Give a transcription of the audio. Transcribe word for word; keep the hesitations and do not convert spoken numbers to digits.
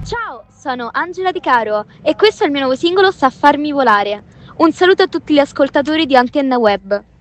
Ciao, sono Angela Di Caro e questo è il mio nuovo singolo Sa farmi volare. Un saluto a tutti gli ascoltatori di Antenna Web.